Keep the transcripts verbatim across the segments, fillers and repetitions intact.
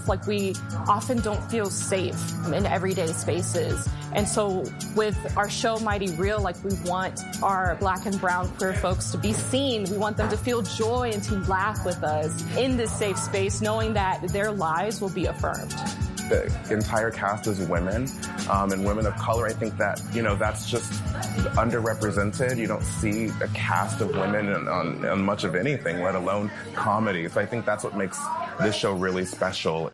enough. Like, we often don't feel safe in everyday spaces. And so with our show Mighty Real, like, we want our Black and brown queer folks to be seen. We want them to feel joy and to laugh with us in this safe space, knowing that their lives will be affirmed. The entire cast is women, um, and women of color. I think that, you know, that's just underrepresented. You don't see a cast of women on, on, on much of anything, let alone comedy. So I think that's what makes this show really special.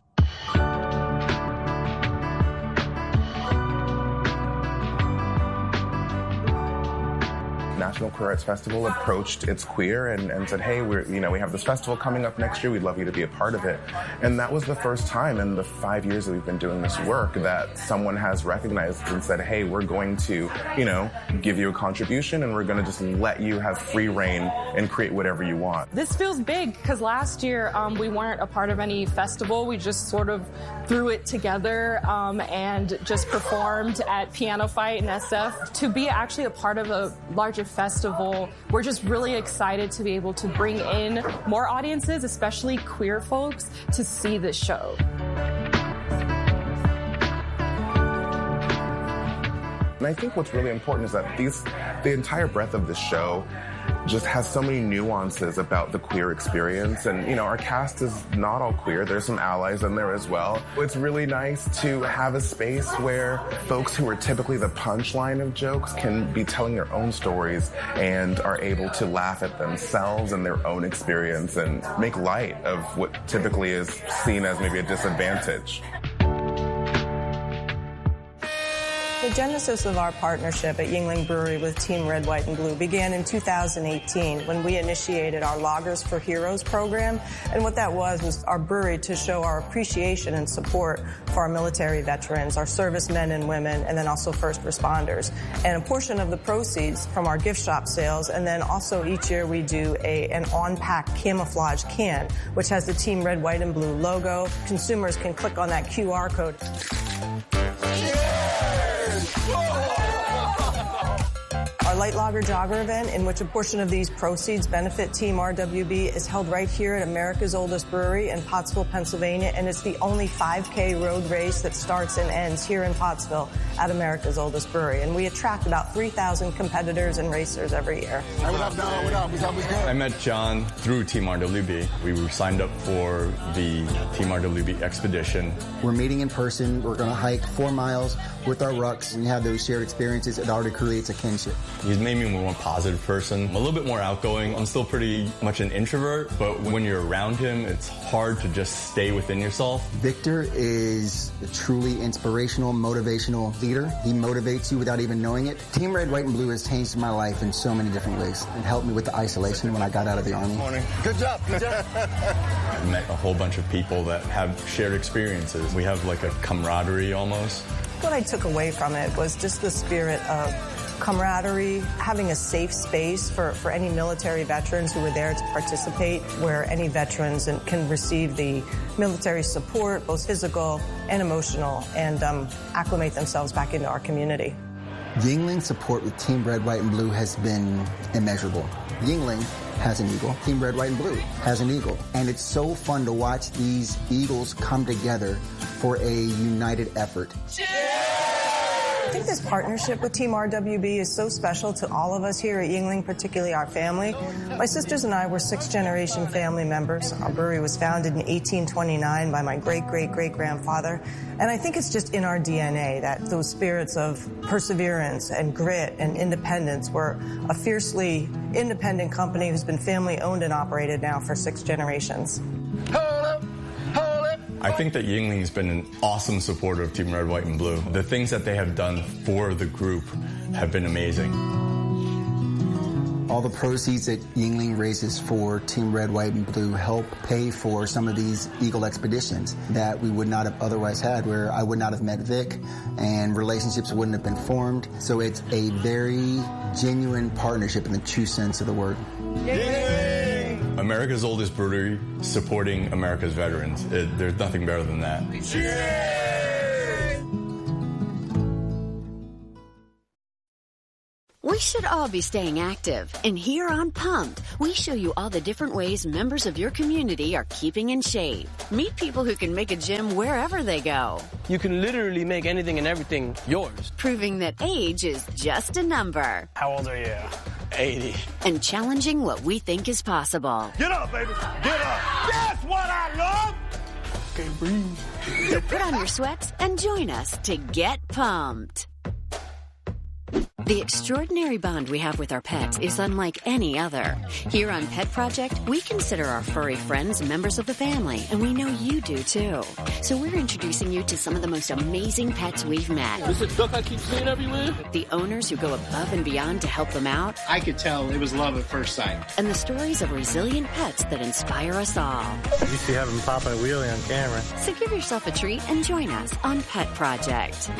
National Queer Arts Festival approached It's Queer and, and said, hey, we're, you know, we have this festival coming up next year. We'd love you to be a part of it. And that was the first time in the five years that we've been doing this work that someone has recognized and said, hey, we're going to, you know, give you a contribution and we're going to just let you have free reign and create whatever you want. This feels big because last year um, we weren't a part of any festival. We just sort of threw it together um, and just performed at Piano Fight and S F. To be actually a part of a larger festival, we're just really excited to be able to bring in more audiences, especially queer folks, to see this show. And I think what's really important is that these, the entire breadth of the show just has so many nuances about the queer experience. And, you know, our cast is not all queer. There's some allies in there as well. It's really nice to have a space where folks who are typically the punchline of jokes can be telling their own stories and are able to laugh at themselves and their own experience and make light of what typically is seen as maybe a disadvantage. The genesis of our partnership at Yuengling Brewery with Team Red, White, and Blue began in two thousand eighteen when we initiated our Lagers for Heroes program. And what that was was our brewery to show our appreciation and support for our military veterans, our servicemen and women, and then also first responders. And a portion of the proceeds from our gift shop sales, and then also each year we do a, an on-pack camouflage can, which has the Team Red, White, and Blue logo. Consumers can click on that Q R code. Our Light Lager Jogger event, in which a portion of these proceeds benefit Team R W B, is held right here at America's oldest brewery in Pottsville, Pennsylvania, and it's the only five K road race that starts and ends here in Pottsville at America's oldest brewery. And we attract about three thousand competitors and racers every year. Hey, what up, Don? What up? What's up? What's good? I met John through Team R W B. We were signed up for the Team R W B expedition. We're meeting in person. We're going to hike four miles with our rucks and have those shared experiences. It already creates a kinship. He's made me a more positive person. I'm a little bit more outgoing. I'm still pretty much an introvert, but when you're around him, it's hard to just stay within yourself. Victor is a truly inspirational, motivational leader. He motivates you without even knowing it. Team Red, White, and Blue has changed my life in so many different ways. It helped me with the isolation when I got out of the Army. Morning. Good job. Good job. I met a whole bunch of people that have shared experiences. We have like a camaraderie almost. What I took away from it was just the spirit of camaraderie, having a safe space for, for any military veterans who were there to participate, where any veterans can receive the military support, both physical and emotional, and um, acclimate themselves back into our community. Yuengling's support with Team Red, White, and Blue has been immeasurable. Yuengling has an eagle. Team Red, White, and Blue has an eagle. And it's so fun to watch these eagles come together for a united effort. I think this partnership with Team R W B is so special to all of us here at Yuengling, particularly our family. My sisters and I were sixth-generation family members. Our brewery was founded in eighteen twenty-nine by my great-great-great-grandfather. And I think it's just in our D N A that those spirits of perseverance and grit and independence. We're a fiercely independent company who's been family-owned and operated now for six generations. I think that Yuengling's been an awesome supporter of Team Red, White, and Blue. The things that they have done for the group have been amazing. All the proceeds that Yuengling raises for Team Red, White, and Blue help pay for some of these Eagle expeditions that we would not have otherwise had, where I would not have met Vic and relationships wouldn't have been formed. So it's a very genuine partnership in the true sense of the word. Yay! America's oldest brewery supporting America's veterans. It, there's nothing better than that. We We should all be staying active, and here on Pumped, we show you all the different ways members of your community are keeping in shape. Meet people who can make a gym wherever they go. You can literally make anything and everything yours. Proving that age is just a number. How old are you? eighty. And challenging what we think is possible. Get up, baby. Get up. That's what I love. Can't breathe. So put on your sweats and join us to get pumped. The extraordinary bond we have with our pets is unlike any other. Here on Pet Project, we consider our furry friends members of the family, and we know you do too. So we're introducing you to some of the most amazing pets we've met. Is it duck I keep seeing everywhere? The owners who go above and beyond to help them out. I could tell it was love at first sight. And the stories of resilient pets that inspire us all. You see having Papa and Wheelie on camera. So give yourself a treat and join us on Pet Project.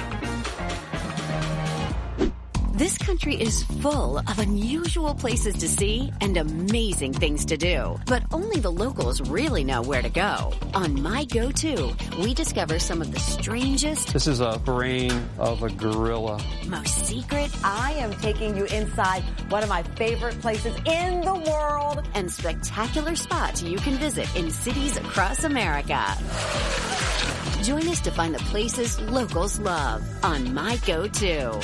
This country is full of unusual places to see and amazing things to do. But only the locals really know where to go. On My Go-To, we discover some of the strangest... This is a brain of a gorilla. ...most secret... I am taking you inside one of my favorite places in the world. ...and spectacular spots you can visit in cities across America. Join us to find the places locals love on My Go-To.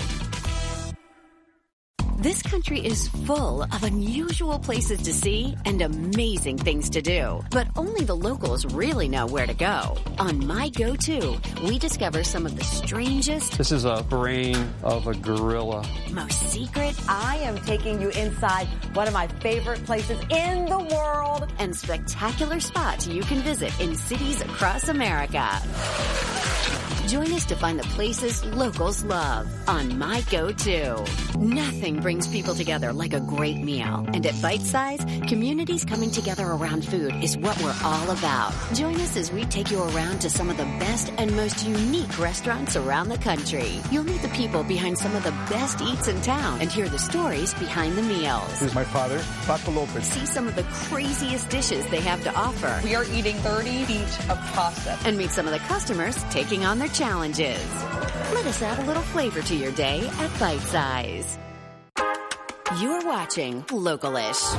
This country is full of unusual places to see and amazing things to do. But only the locals really know where to go. On My Go-To, we discover some of the strangest... This is a brain of a gorilla. ...most secret... I am taking you inside one of my favorite places in the world. ...and spectacular spots you can visit in cities across America. Join us to find the places locals love on My Go-To. Nothing brings people together like a great meal. And at Bite Size, communities coming together around food is what we're all about. Join us as we take you around to some of the best and most unique restaurants around the country. You'll meet the people behind some of the best eats in town and hear the stories behind the meals. This is my father, Paco Lopez. See some of the craziest dishes they have to offer. We are eating thirty feet of pasta. And meet some of the customers taking on their challenges. Let us add a little flavor to your day at Bite Size. You're watching Localish.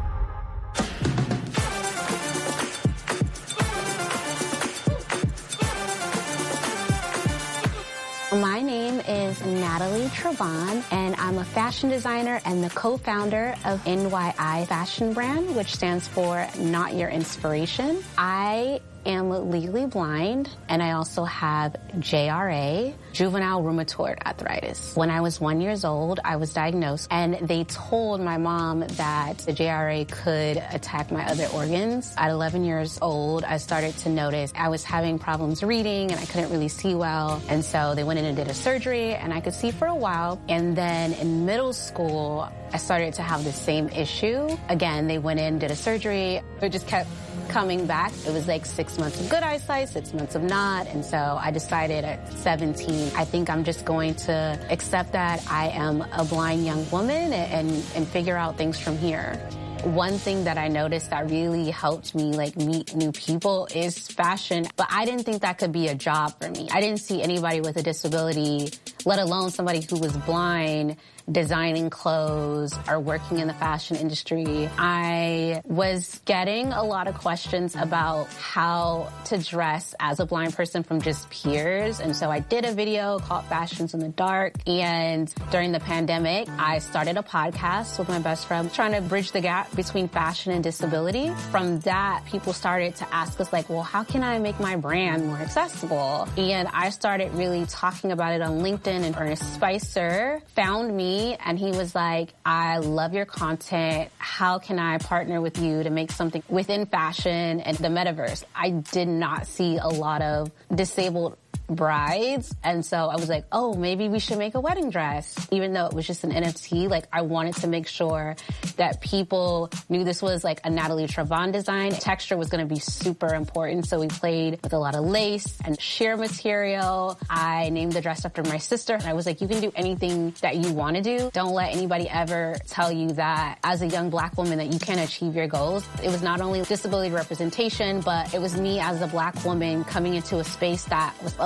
My name is Natalie Trevon, and I'm a fashion designer and the co-founder of N Y I Fashion Brand, which stands for Not Your Inspiration. I am legally blind, and I also have J R A, juvenile rheumatoid arthritis. When I was one years old, I was diagnosed, and they told my mom that the J R A could attack my other organs. At eleven years old, I started to notice I was having problems reading, and I couldn't really see well, and so they went in and did a surgery, and I could see for a while. And then in middle school, I started to have the same issue. Again, they went in, did a surgery. It just kept coming back. It was like six months of good eyesight, six months of not. And so I decided at seventeen, I think I'm just going to accept that I am a blind young woman and, and figure out things from here. One thing that I noticed that really helped me like meet new people is fashion, but I didn't think that could be a job for me. I didn't see anybody with a disability, let alone somebody who was blind, designing clothes or working in the fashion industry. I was getting a lot of questions about how to dress as a blind person from just peers. And so I did a video called Fashions in the Dark. And during the pandemic, I started a podcast with my best friend trying to bridge the gap between fashion and disability. From that, people started to ask us like, well, how can I make my brand more accessible? And I started really talking about it on LinkedIn, and Ernest Spicer found me and he was like, I love your content. How can I partner with you to make something within fashion and the metaverse? I did not see a lot of disabled brides. And so I was like, oh, maybe we should make a wedding dress. Even though it was just an N F T, like I wanted to make sure that people knew this was like a Natalie Trevon design. Texture was going to be super important. So we played with a lot of lace and sheer material. I named the dress after my sister. And I was like, you can do anything that you want to do. Don't let anybody ever tell you that as a young black woman that you can't achieve your goals. It was not only disability representation, but it was me as a black woman coming into a space that was a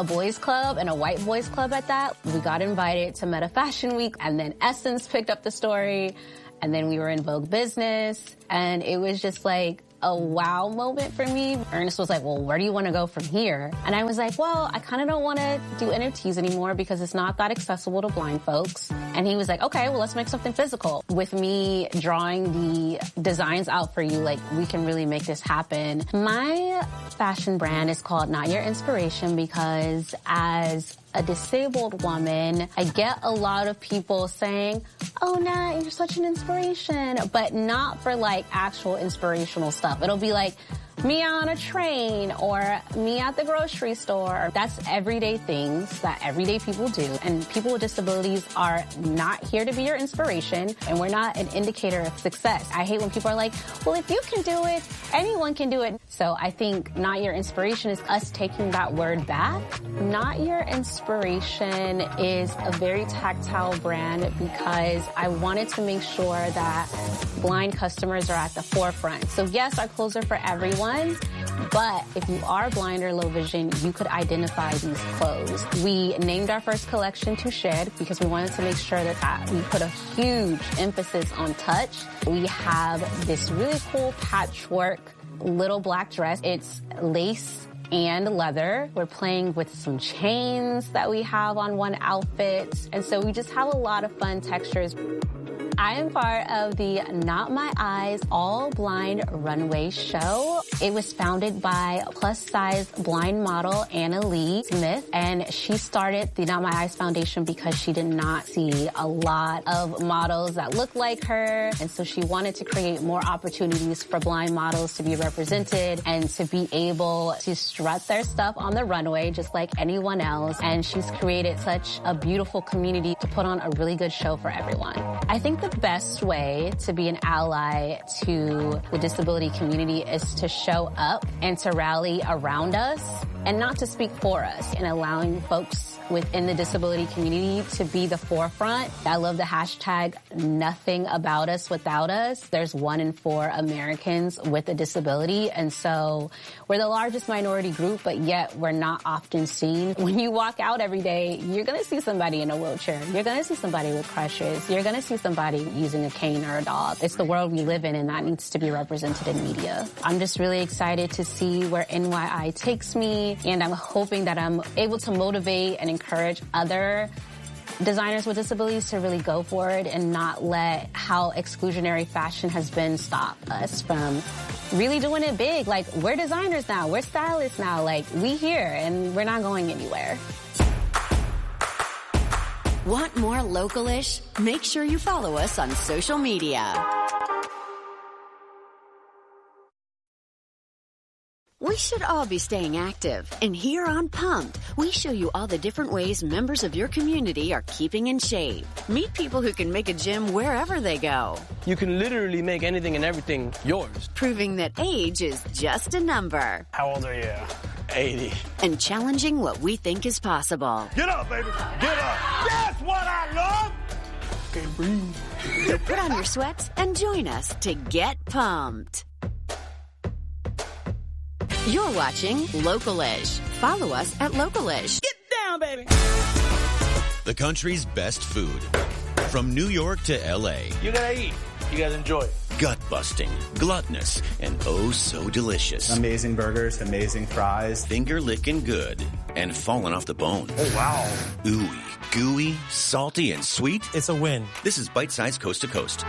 boys club, and a white boys club at that. We got invited to Meta Fashion Week, and then Essence picked up the story, and then we were in Vogue Business, and it was just like a wow moment for me. Ernest was like, well, where do you want to go from here? And I was like, well, I kind of don't want to do N F Ts anymore because it's not that accessible to blind folks. And he was like, okay, well, let's make something physical. With me drawing the designs out for you, like, we can really make this happen. My fashion brand is called Not Your Inspiration because as a disabled woman, I get a lot of people saying, oh, Nat, you're such an inspiration, but not for like actual inspirational stuff. It'll be like me on a train or me at the grocery store. That's everyday things that everyday people do. And people with disabilities are not here to be your inspiration, and we're not an indicator of success. I hate when people are like, well, if you can do it, anyone can do it. So I think Not Your Inspiration is us taking that word back. Not Your Inspiration is a very tactile brand because I wanted to make sure that blind customers are at the forefront. So yes, our clothes are for everyone. But if you are blind or low vision, you could identify these clothes. We named our first collection Touched because we wanted to make sure that, that we put a huge emphasis on touch. We have this really cool patchwork little black dress. It's lace and leather. We're playing with some chains that we have on one outfit. And so we just have a lot of fun textures. I am part of the Not My Eyes All Blind Runway show. It was founded by plus-size blind model Anna Lee Smith, and she started the Not My Eyes Foundation because she did not see a lot of models that looked like her, and so she wanted to create more opportunities for blind models to be represented and to be able to strut their stuff on the runway just like anyone else, and she's created such a beautiful community to put on a really good show for everyone. I think the best way to be an ally to the disability community is to show up and to rally around us and not to speak for us, and allowing folks within the disability community to be the forefront. I love the hashtag nothing about us without us. There's one in four Americans with a disability, and so we're the largest minority group, but yet we're not often seen. When you walk out every day, you're gonna see somebody in a wheelchair. You're gonna see somebody with crutches. You're gonna see somebody using a cane or a dog. It's the world we live in, and that needs to be represented in media. I'm just really excited to see where N Y I takes me, and I'm hoping that I'm able to motivate and encourage other designers with disabilities to really go for it and not let how exclusionary fashion has been stop us from really doing it big. Like, we're designers now, we're stylists now, like, we here, and we're not going anywhere. Want more Local-ish? Make sure you follow us on social media. We should all be staying active, and here on Pumped, we show you all the different ways members of your community are keeping in shape. Meet people who can make a gym wherever they go. You can literally make anything and everything yours. Proving that age is just a number. How old are you? eighty. And challenging what we think is possible. Get up, baby. Get up. That's what I love. Okay, breathe. So put on your sweats and join us to get pumped. You're watching Local-ish. Follow us at Local-ish. Get down, baby. The country's best food. From New York to L A. You gotta eat. You guys enjoy it. Gut-busting, gluttonous, and oh so delicious. Amazing burgers, amazing fries. Finger-licking good and falling off the bone. Oh, wow. Ooey, gooey, salty, and sweet. It's a win. This is Bite Size Coast to Coast.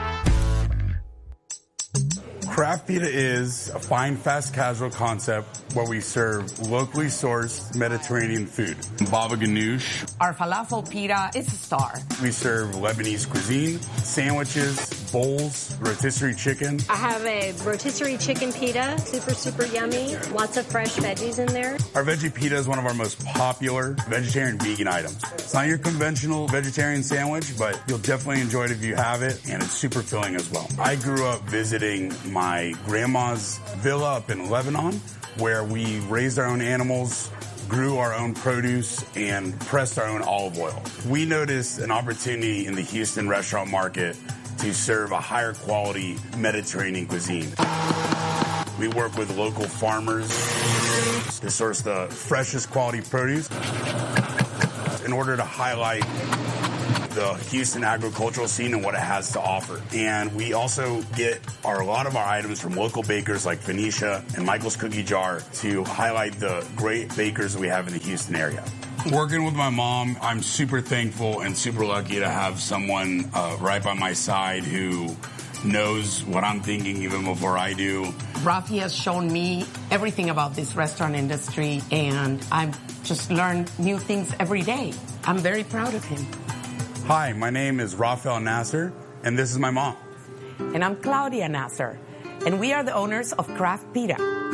Craft Pita is a fine, fast, casual concept where we serve locally sourced Mediterranean food. Baba ganoush. Our falafel pita is a star. We serve Lebanese cuisine, sandwiches, bowls, rotisserie chicken. I have a rotisserie chicken pita, super, super yummy. Lots of fresh veggies in there. Our veggie pita is one of our most popular vegetarian vegan items. It's not your conventional vegetarian sandwich, but you'll definitely enjoy it if you have it, and it's super filling as well. I grew up visiting my grandma's villa up in Lebanon, where we raised our own animals, grew our own produce, and pressed our own olive oil. We noticed an opportunity in the Houston restaurant market to serve a higher quality Mediterranean cuisine. We work with local farmers to source the freshest quality produce in order to highlight the Houston agricultural scene and what it has to offer. And we also get our, a lot of our items from local bakers like Venetia and Michael's Cookie Jar to highlight the great bakers that we have in the Houston area. Working with my mom, I'm super thankful and super lucky to have someone uh, right by my side who knows what I'm thinking even before I do. Rafi has shown me everything about this restaurant industry, and I've just learned new things every day. I'm very proud of him. Hi, my name is Rafael Nasser, and this is my mom. And I'm Claudia Nasser, and we are the owners of Craft Pita.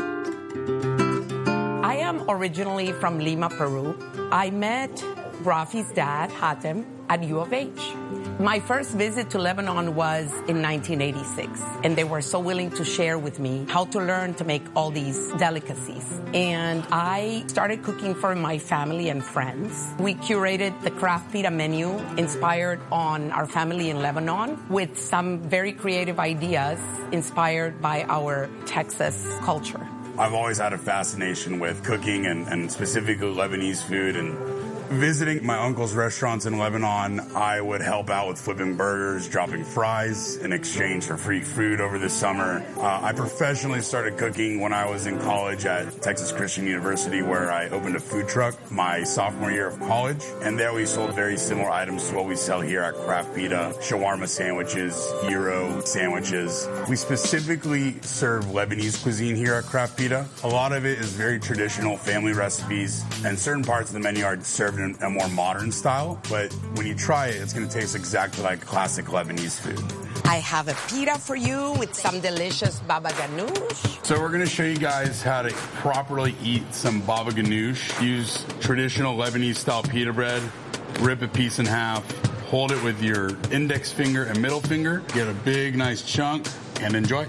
I am originally from Lima, Peru. I met Rafi's dad, Hatem, at U of H. My first visit to Lebanon was in nineteen eighty-six, and they were so willing to share with me how to learn to make all these delicacies. And I started cooking for my family and friends. We curated the Craft Pita menu inspired on our family in Lebanon with some very creative ideas inspired by our Texas culture. I've always had a fascination with cooking and, and specifically Lebanese food, and visiting my uncle's restaurants in Lebanon, I would help out with flipping burgers, dropping fries in exchange for free food over the summer. Uh, I professionally started cooking when I was in college at Texas Christian University, where I opened a food truck my sophomore year of college. And there we sold very similar items to what we sell here at Craft Pita: shawarma sandwiches, gyro sandwiches. We specifically serve Lebanese cuisine here at Craft Pita. A lot of it is very traditional family recipes, and certain parts of the menu are served in a more modern style, but when you try it, it's going to taste exactly like classic Lebanese food. I have a pita for you with some delicious baba ganoush. So we're going to show you guys how to properly eat some baba ganoush. Use traditional Lebanese style pita bread, rip a piece in half, hold it with your index finger and middle finger, get a big nice chunk, and enjoy.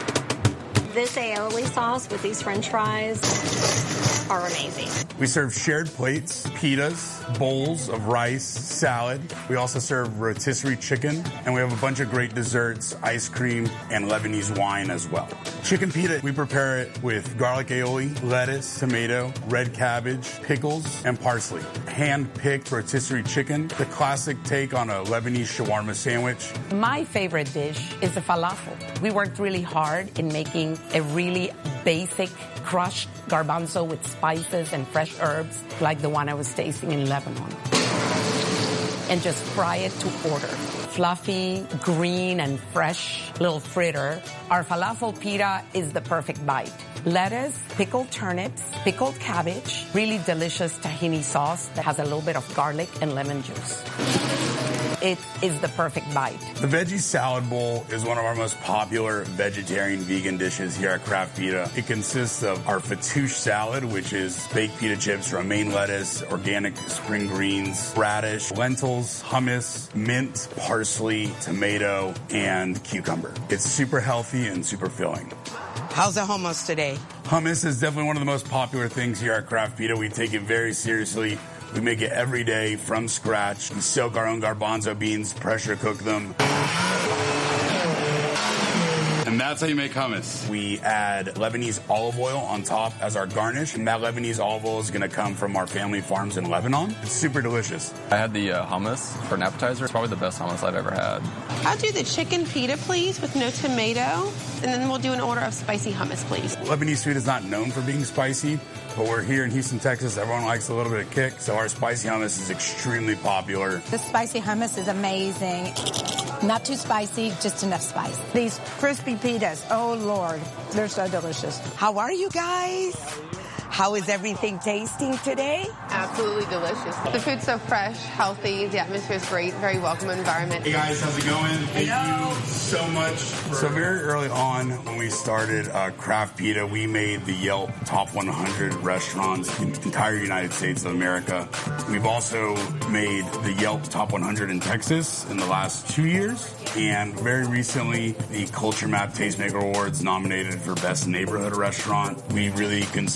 This aioli sauce with these french fries are amazing. We serve shared plates, pitas, bowls of rice, salad. We also serve rotisserie chicken, and we have a bunch of great desserts, ice cream, and Lebanese wine as well. Chicken pita, we prepare it with garlic aioli, lettuce, tomato, red cabbage, pickles, and parsley. Hand-picked rotisserie chicken, the classic take on a Lebanese shawarma sandwich. My favorite dish is the falafel. We worked really hard in making a really basic crushed garbanzo with spices and fresh herbs like the one I was tasting in Lebanon. And just fry it to order. Fluffy, green, and fresh little fritter. Our falafel pita is the perfect bite. Lettuce, pickled turnips, pickled cabbage, really delicious tahini sauce that has a little bit of garlic and lemon juice. It is the perfect bite. The veggie salad bowl is one of our most popular vegetarian vegan dishes here at Craft Pita. It consists of our fattoush salad, which is baked pita chips, romaine lettuce, organic spring greens, radish, lentils, hummus, mint, parsley, tomato, and cucumber. It's super healthy and super filling. How's the hummus today? Hummus is definitely one of the most popular things here at Craft Pita. We take it very seriously. We make it every day from scratch. We soak our own garbanzo beans, pressure cook them. And that's how you make hummus. We add Lebanese olive oil on top as our garnish. And that Lebanese olive oil is going to come from our family farms in Lebanon. It's super delicious. I had the uh, hummus for an appetizer. It's probably the best hummus I've ever had. I'll do the chicken pita, please, with no tomato. And then we'll do an order of spicy hummus, please. Lebanese food is not known for being spicy, but we're here in Houston, Texas. Everyone likes a little bit of kick, so our spicy hummus is extremely popular. The spicy hummus is amazing. Not too spicy, just enough spice. These crispy pitas, oh Lord, they're so delicious. How are you guys? How is everything tasting today? Absolutely delicious. The food's so fresh, healthy. The atmosphere is great. Very welcome environment. Hey guys, how's it going? Thank Hello. you so much. For... So very early on when we started uh, Craft Pita, we made the Yelp Top one hundred restaurants in the entire United States of America. We've also made the Yelp Top one hundred in Texas in the last two years. And very recently, the Culture Map Tastemaker Awards nominated for Best Neighborhood Restaurant. We really consider ourselves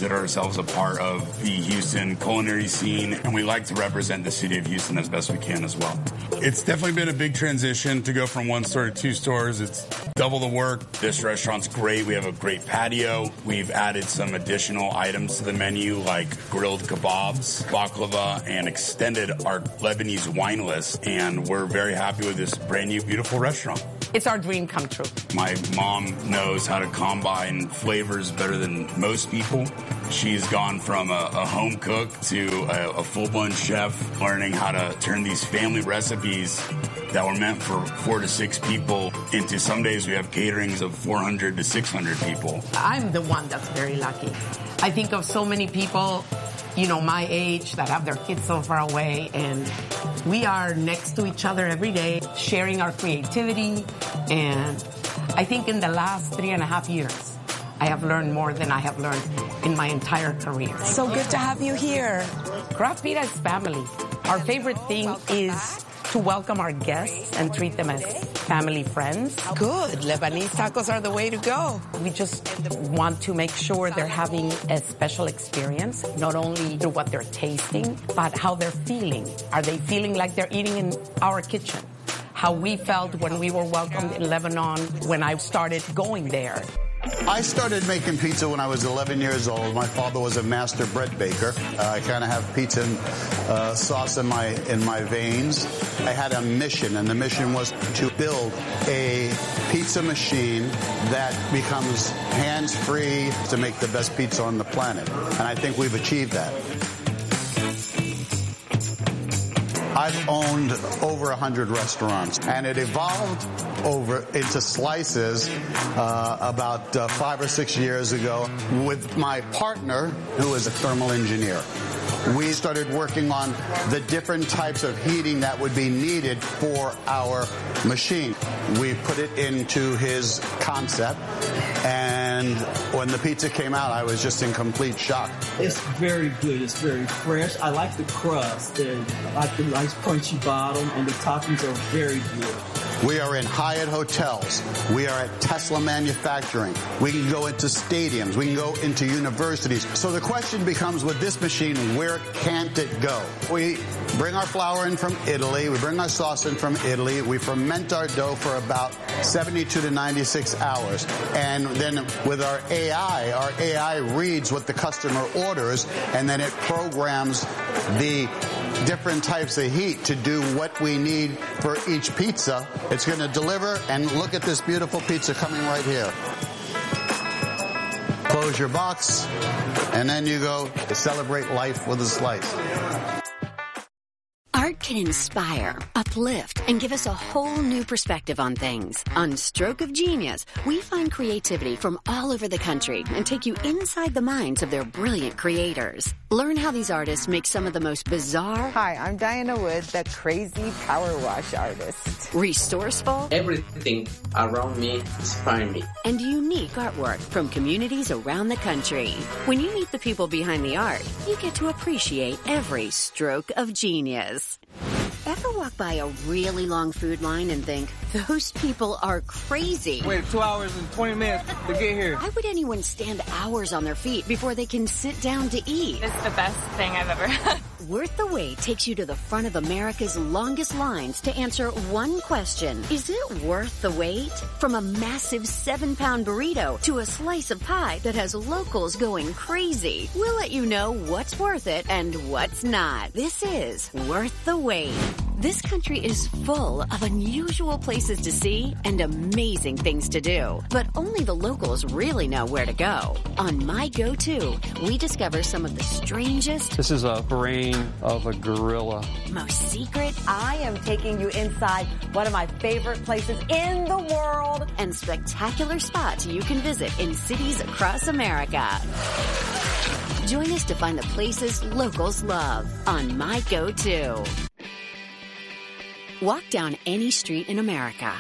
ourselves a part of the Houston culinary scene, and we like to represent the city of Houston as best we can as well. It's definitely been a big transition to go from one store to two stores. It's double the work. This restaurant's great. We have a great patio. We've added some additional items to the menu like grilled kebabs, baklava, and extended our Lebanese wine list. And we're very happy with this brand new, beautiful restaurant. It's our dream come true. My mom knows how to combine flavors better than most people. She's gone from a, a home cook to a, a full-blown chef, learning how to turn these family recipes that were meant for four to six people into, some days we have caterings of four hundred to six hundred people. I'm the one that's very lucky. I think of so many people, you know, my age that have their kids so far away, and we are next to each other every day, sharing our creativity. And I think in the last three and a half years, I have learned more than I have learned in my entire career. So good to have you here. Craft Pita is family. Our favorite thing is to welcome our guests and treat them as family friends. Good. Lebanese tacos are the way to go. We just want to make sure they're having a special experience, not only through what they're tasting, but how they're feeling. Are they feeling like they're eating in our kitchen? How we felt when we were welcomed in Lebanon when I started going there. I started making pizza when I was eleven years old. My father was a master bread baker. Uh, I kind of have pizza uh, sauce in my in my veins. I had a mission, and the mission was to build a pizza machine that becomes hands-free to make the best pizza on the planet. And I think we've achieved that. I've owned over one hundred restaurants, and it evolved over into slices uh, about uh, five or six years ago with my partner, who is a thermal engineer. We started working on the different types of heating that would be needed for our machine. We put it into his concept, and when the pizza came out, I was just in complete shock. It's very good. It's very fresh. I like the crust. I like the nice crunchy bottom, and the toppings are very good. We are in Hyatt hotels. We are at Tesla manufacturing. We can go into stadiums. We can go into universities. So the question becomes, with this machine, where can't it go? We bring our flour in from Italy. We bring our sauce in from Italy. We ferment our dough for about seventy-two to ninety-six hours. And then with our A I, our A I reads what the customer orders, and then it programs the different types of heat to do what we need for each pizza. It's going to deliver, and look at this beautiful pizza coming right here. Close your box, and then you go to celebrate life with a slice. Art can inspire, uplift, and give us a whole new perspective on things. On Stroke of Genius, we find creativity from all over the country and take you inside the minds of their brilliant creators. Learn how these artists make some of the most bizarre... Hi, I'm Diana Wood, the crazy power wash artist. Resourceful... Everything around me inspires me. And unique artwork from communities around the country. When you meet the people behind the art, you get to appreciate every stroke of genius. Ever walk by a really long food line and think, those people are crazy? Wait two hours and twenty minutes to get here. Why would anyone stand hours on their feet before they can sit down to eat? It's the best thing I've ever had. Worth the Wait takes you to the front of America's longest lines to answer one question. Is it worth the wait? From a massive seven-pound burrito to a slice of pie that has locals going crazy, we'll let you know what's worth it and what's not. This is Worth the Wait. This country is full of unusual places to see and amazing things to do, but only the locals really know where to go. On My Go-To, we discover some of the strangest... This is a brain of a gorilla. Most secret... I am taking you inside one of my favorite places in the world. And spectacular spots you can visit in cities across America. Join us to find the places locals love on My Go-To. Walk down any street in America.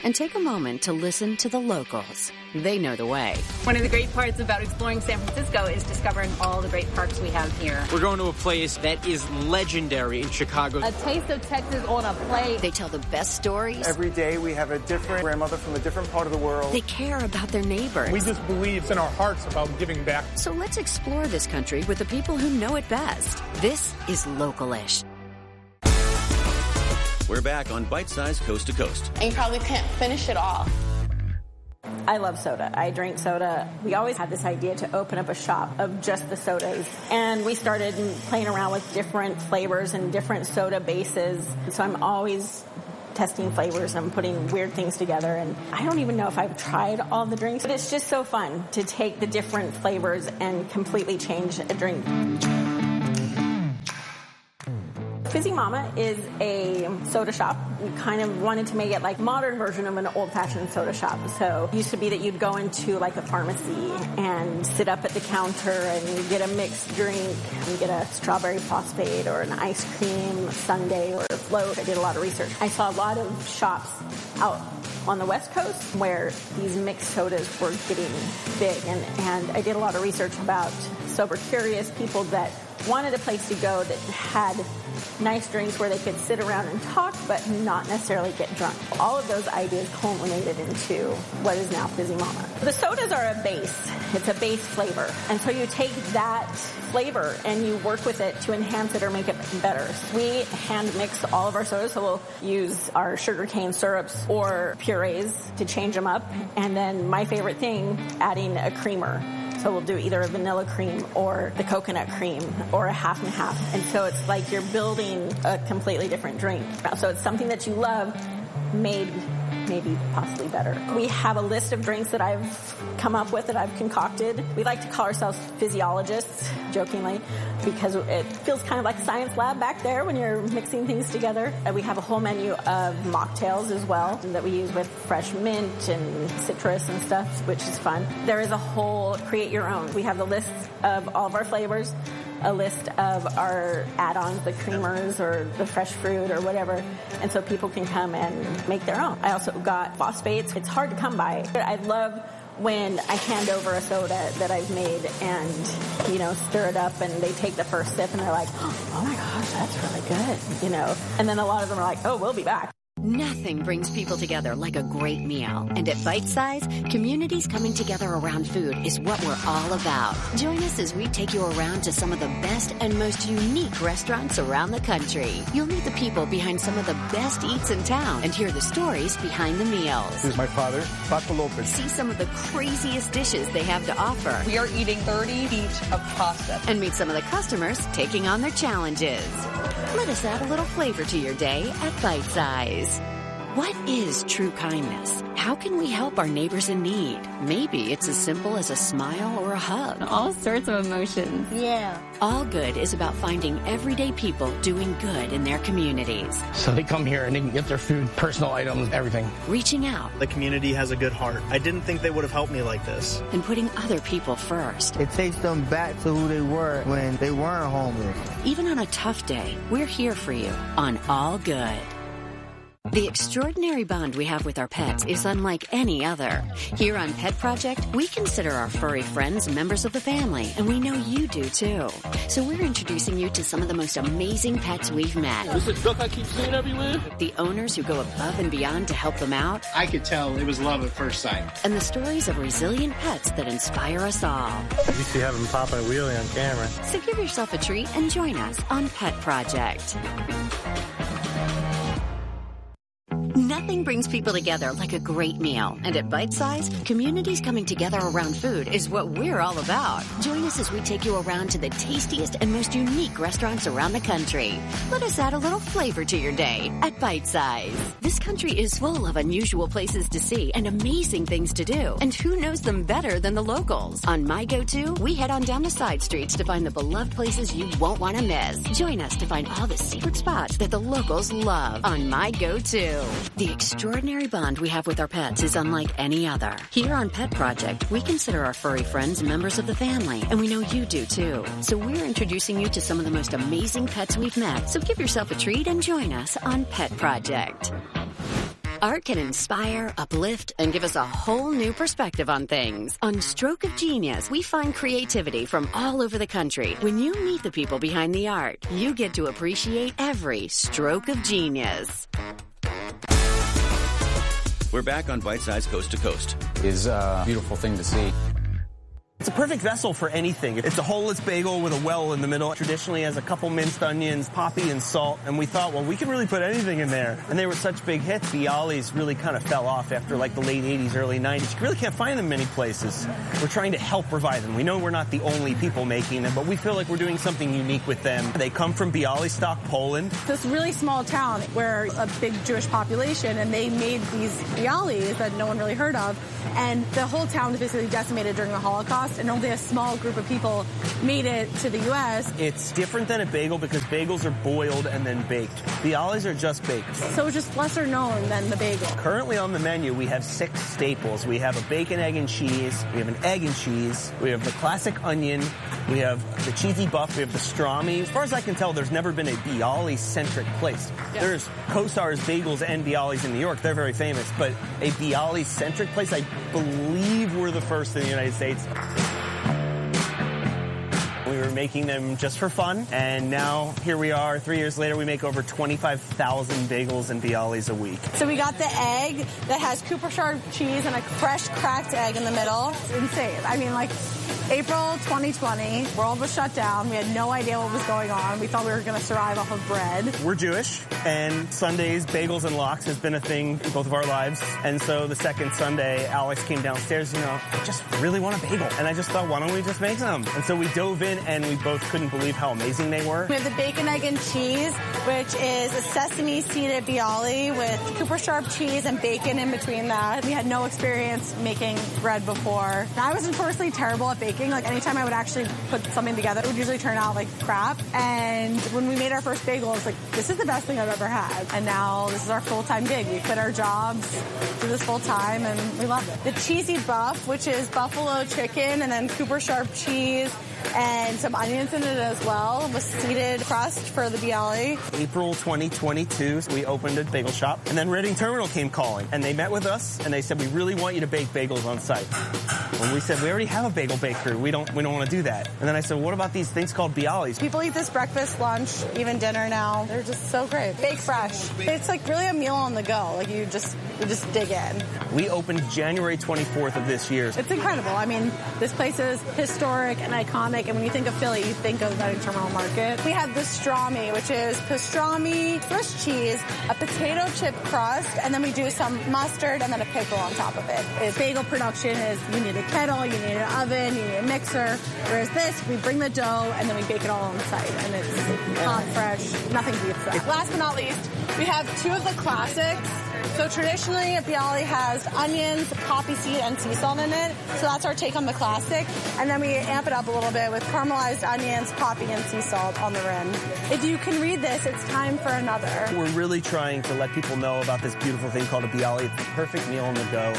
and take a moment to listen to the locals. They know the way. One of the great parts about exploring San Francisco is discovering all the great parks we have here. We're going to a place that is legendary in Chicago. A taste of Texas on a plate. They tell the best stories. Every day we have a different grandmother from a different part of the world. They care about their neighbors. We just believe in our hearts about giving back. So let's explore this country with the people who know it best. This is Local-ish. We're back on Bite Size Coast to Coast. And you probably can't finish it all. I love soda. I drink soda. We always had this idea to open up a shop of just the sodas. And we started playing around with different flavors and different soda bases. So I'm always testing flavors and I'm putting weird things together. And I don't even know if I've tried all the drinks, but it's just so fun to take the different flavors and completely change a drink. Fizzy Mama is a soda shop. We kind of wanted to make it like modern version of an old-fashioned soda shop. So it used to be that you'd go into like a pharmacy and sit up at the counter and you get a mixed drink. You get a strawberry phosphate or an ice cream sundae or a float. I did a lot of research. I saw a lot of shops out on the West Coast where these mixed sodas were getting big. And, and I did a lot of research about sober curious people that wanted a place to go that had nice drinks where they could sit around and talk but not necessarily get drunk. All of those ideas culminated into what is now Fizzy Mama. The sodas are a base. It's a base flavor. And so you take that flavor and you work with it to enhance it or make it better. We hand mix all of our sodas, so we'll use our sugarcane syrups or purees to change them up. And then my favorite thing, adding a creamer. So we'll do either a vanilla cream or the coconut cream or a half and half. And so it's like you're building a completely different drink. So it's something that you love made maybe possibly better. We have a list of drinks that I've come up with, that I've concocted. We like to call ourselves physiologists, jokingly, because it feels kind of like a science lab back there when you're mixing things together. And we have a whole menu of mocktails as well that we use with fresh mint and citrus and stuff, which is fun. There is a whole create your own. We have the list of all of our flavors, a list of our add-ons, the creamers or the fresh fruit or whatever, and so people can come and make their own. I also got phosphates. It's hard to come by. I love when I hand over a soda that I've made and, you know, stir it up and they take the first sip and they're like, oh my gosh, that's really good, you know. And then a lot of them are like, oh, we'll be back. Nothing brings people together like a great meal. And at Bite Size, communities coming together around food is what we're all about. Join us as we take you around to some of the best and most unique restaurants around the country. You'll meet the people behind some of the best eats in town and hear the stories behind the meals. This is my father, Paco Lopez. See some of the craziest dishes they have to offer. We are eating thirty feet of pasta. And meet some of the customers taking on their challenges. Let us add a little flavor to your day at Bite Size. What is true kindness? How can we help our neighbors in need? Maybe it's as simple as a smile or a hug. All sorts of emotions. Yeah. All Good is about finding everyday people doing good in their communities. So they come here and they can get their food, personal items, everything. Reaching out. The community has a good heart. I didn't think they would have helped me like this. And putting other people first. It takes them back to who they were when they weren't homeless. Even on a tough day, we're here for you on All Good. The extraordinary bond we have with our pets is unlike any other. Here on Pet Project, we consider our furry friends members of the family, and we know you do too. So we're introducing you to some of the most amazing pets we've met. This is a duck I keep seeing everywhere. The owners who go above and beyond to help them out. I could tell it was love at first sight. And the stories of resilient pets that inspire us all. You see having Papa and Wheelie on camera. So give yourself a treat and join us on Pet Project. Nothing brings people together like a great meal. And at Bite Size, communities coming together around food is what we're all about. Join us as we take you around to the tastiest and most unique restaurants around the country. Let us add a little flavor to your day at Bite Size. This country is full of unusual places to see and amazing things to do. And who knows them better than the locals? On My Go-To, we head on down the side streets to find the beloved places you won't want to miss. Join us to find all the secret spots that the locals love on My Go-To. The extraordinary bond we have with our pets is unlike any other. Here on Pet Project, we consider our furry friends members of the family, and we know you do too. So we're introducing you to some of the most amazing pets we've met. So give yourself a treat and join us on Pet Project. Art can inspire, uplift, and give us a whole new perspective on things. On Stroke of Genius, we find creativity from all over the country. When you meet the people behind the art, you get to appreciate every stroke of genius. We're back on Bite Size Coast to Coast. Is a beautiful thing to see. It's a perfect vessel for anything. It's a whole-less bagel with a well in the middle. Traditionally has a couple minced onions, poppy, and salt. And we thought, well, we could really put anything in there. And they were such big hits. Bialys really kind of fell off after like the late eighties, early nineties. You really can't find them many places. We're trying to help provide them. We know we're not the only people making them, but we feel like we're doing something unique with them. They come from Bialystok, Poland. This really small town where a big Jewish population, and they made these bialys that no one really heard of. And the whole town was basically decimated during the Holocaust, and only a small group of people made it to the U S It's different than a bagel because bagels are boiled and then baked. Bialys are just baked. So it's just lesser known than the bagel. Currently on the menu, we have six staples. We have a bacon, egg, and cheese. We have an egg and cheese. We have the classic onion. We have the cheesy buff. We have the pastrami. As far as I can tell, there's never been a Bialy-centric place. Yeah. There's Kosar's Bagels and Bialys in New York. They're very famous. But a Bialy-centric place, I believe we're the first in the United States. We were making them just for fun, and now here we are, three years later, we make over twenty-five thousand bagels and Bialys a week. So we got the egg that has Cooper Sharp cheese and a fresh cracked egg in the middle. It's insane. I mean, like, April twenty twenty, world was shut down. We had no idea what was going on. We thought we were going to survive off of bread. We're Jewish, and Sundays, bagels and lox has been a thing in both of our lives. And so the second Sunday, Alex came downstairs, you know, I just really want a bagel. And I just thought, why don't we just make some? And so we dove in, and we both couldn't believe how amazing they were. We have the bacon, egg, and cheese, which is a sesame-seeded bialy with Cooper Sharp cheese and bacon in between that. We had no experience making bread before. I was notoriously terrible at baking. Like, anytime I would actually put something together, it would usually turn out like crap. And when we made our first bagel, I was like, this is the best thing I've ever had. And now this is our full-time gig. We quit our jobs, do this full-time, and we love it. The cheesy buff, which is buffalo chicken and then Cooper Sharp cheese and some onions in it as well, with seeded crust for the bialy. April twenty twenty-two, we opened a bagel shop, and then Reading Terminal came calling, and they met with us, and they said, we really want you to bake bagels on site. And we said, we already have a bagel bakery. We don't we don't want to do that. And then I said, what about these things called bialys? People eat this breakfast, lunch, even dinner now. They're just so great. Bake fresh. It's like really a meal on the go. Like you just you just dig in. We opened January twenty-fourth of this year. It's incredible. I mean, this place is historic and iconic. And when you think of Philly, you think of Reading Terminal Market. We have the pastrami, which is pastrami, Swiss cheese, a potato chip crust, and then we do some mustard and then a pickle on top of it. It's bagel production is you need a kettle, you need an oven, you need a mixer. Whereas this, we bring the dough and then we bake it all on the site. And it's hot, fresh, nothing beats that. Last but not least, we have two of the classics. So traditionally, a bialy has onions, poppy seed, and sea salt in it. So that's our take on the classic. And then we amp it up a little bit with caramelized onions, poppy, and sea salt on the rim. If you can read this, it's time for another. We're really trying to let people know about this beautiful thing called a bialy. It's the perfect meal on the go.